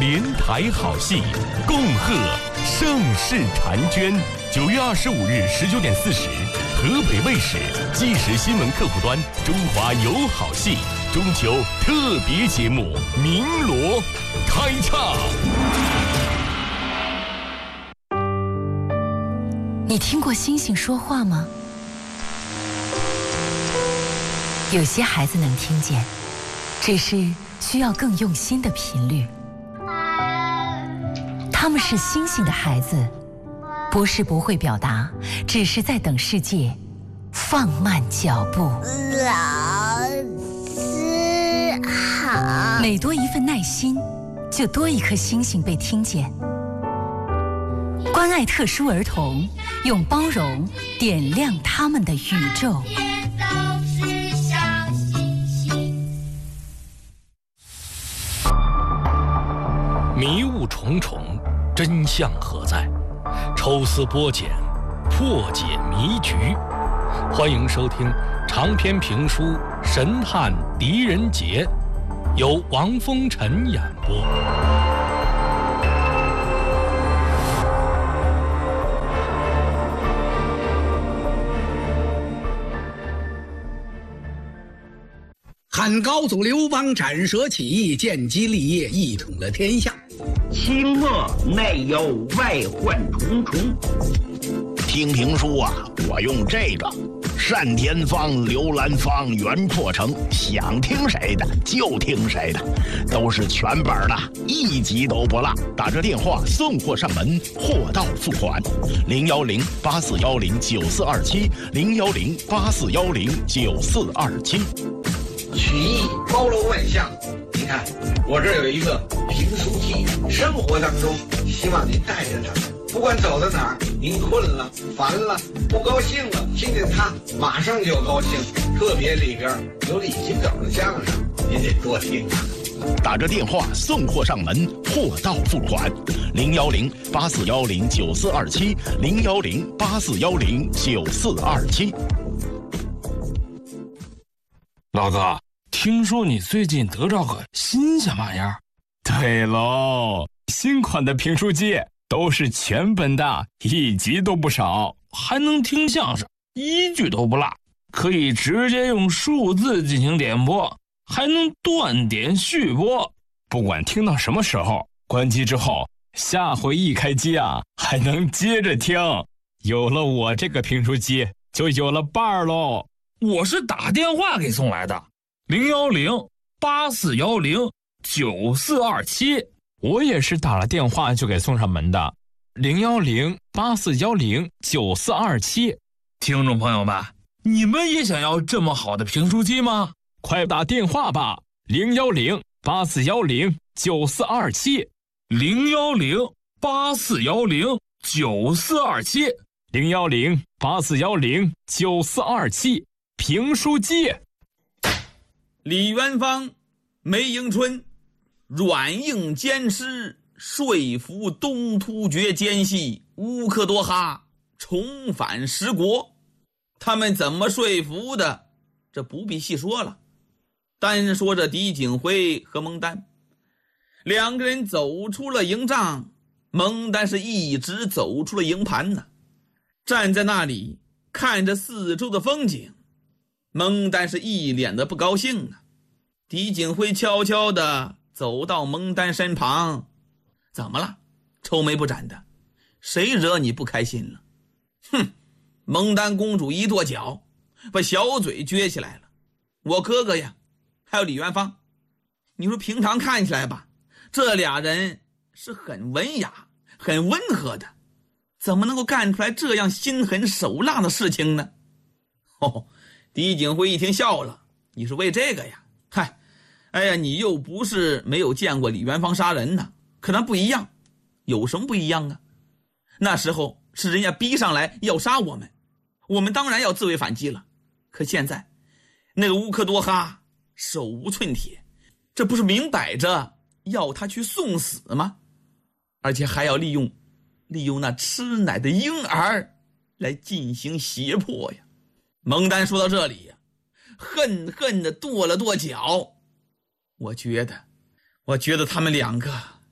联排好戏，恭贺盛世婵娟。9月25日19点40，河北卫视即时新闻客户端《中华有好戏》中秋特别节目《鸣锣》开唱。 你听过星星说话吗？有些孩子能听见，只是需要更用心的频率。他们是星星的孩子，不是不会表达，只是在等世界放慢脚步。 老师好。 每多一份耐心，就多一颗星星被听见。关爱特殊儿童，用包容点亮他们的宇宙。 迷雾重重，真相何在？抽丝剥茧，破解迷局。欢迎收听长篇评书《神探狄仁杰》，由王风尘演播。 汉高祖刘邦斩蛇起义，建基立业，一统了天下。 清末内忧外患重重。 听评书啊，我用这个单田芳、刘兰芳、袁阔成，想听谁的就听谁的，都是全本的，一集都不落。打这电话送货上门，货到付款。010-8410-9427，010-8410-9427。 曲艺包罗万象，你看我这儿有一个评书机，生活当中希望您带着它，不管走到哪儿，您困了、烦了、不高兴了，听见它马上就高兴。特别里边有李金斗的相声，您得多听啊。 打着电话送货上门，货到付款。010-8410-9427，010-8410-9427。 老哥，听说你最近得着个新鲜玩意儿？ 对喽，新款的评书机都是全本的，一集都不少， 还能听相声，一句都不落，可以直接用数字进行点播，还能断点续播。 不管听到什么时候，关机之后，下回一开机啊，还能接着听。有了我这个评书机，就有了伴儿喽。 我是打电话给送来的，010-8410-9427。 我也是打了电话就给送上门的，010-8410-9427。 听众朋友们，你们也想要这么好的评书机吗？ 快打电话吧，010-8410-9427， 010-8410-9427， 010-8410-9427。评书机。 李元芳、梅迎春软硬兼施，说服东突厥奸细乌克多哈重返十国。他们怎么说服的，这不必细说了。单说这狄景辉和蒙丹两个人走出了营帐，蒙丹是一直走出了营盘呢，站在那里看着四周的风景。蒙丹是一脸的不高兴啊。狄景辉悄悄地走到蒙丹身旁，怎么了？愁眉不展的，谁惹你不开心了？哼！蒙丹公主一跺脚，把小嘴撅起来了。我哥哥呀，还有李元芳，你说平常看起来吧，这俩人是很文雅、很温和的，怎么能够干出来这样心狠手辣的事情呢？哦，狄景辉一听笑了，你是为这个呀？嗨，哎呀，你又不是没有见过李元芳杀人呢，可能不一样。有什么不一样啊？那时候是人家逼上来要杀我们，我们当然要自卫反击了。可现在那个乌克多哈手无寸铁，这不是明摆着要他去送死吗？而且还要利用那吃奶的婴儿来进行胁迫呀。蒙丹说到这里呀，恨恨地跺了跺脚。我觉得他们两个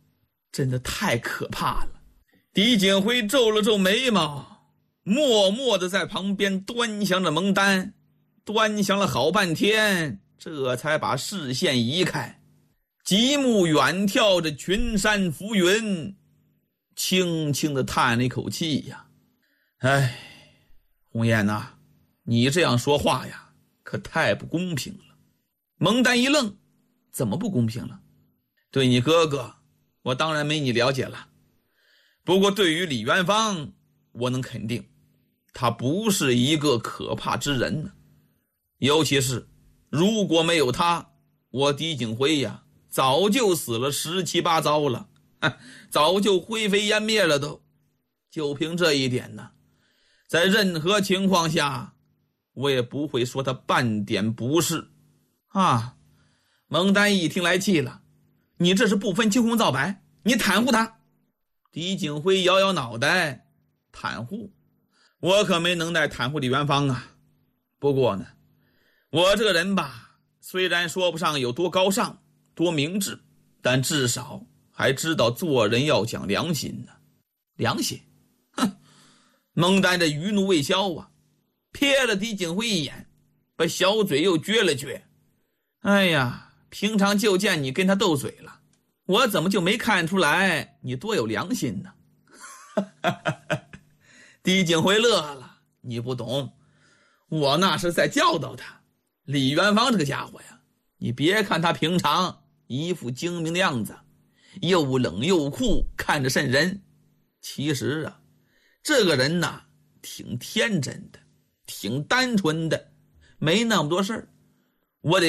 真的太可怕了。狄景辉皱了皱眉毛，默默地在旁边端详着蒙丹，端详了好半天，这才把视线移开，极目远眺着群山浮云，轻轻地叹了一口气呀。哎，红艳呐，你这样说话呀，可太不公平了。蒙丹一愣，怎么不公平了？对你哥哥，我当然没你了解了。不过对于李元芳，我能肯定，他不是一个可怕之人呢。尤其是如果没有他，我狄景辉呀，早就死了十七八糟了，早就灰飞烟灭了都。就凭这一点呢，在任何情况下，我也不会说他半点不是。啊，蒙丹一听来气了，你这是不分青红皂白，你袒护他。狄景辉摇摇脑袋，袒护？我可没能耐袒护李元芳啊。不过呢，我这个人吧，虽然说不上有多高尚多明智，但至少还知道做人要讲良心呢。良心？哼！蒙丹这余怒未消啊，瞥了狄景辉一眼，把小嘴又撅了撅。哎呀，平常就见你跟他斗嘴了，我怎么就没看出来你多有良心呢？狄景辉乐了，你不懂，我那是在教导他。李元芳这个家伙呀，你别看他平常一副精明的样子，又冷又酷，看着瘆人，其实啊，这个人呐，挺天真的，挺单纯的，没那么多事儿。我得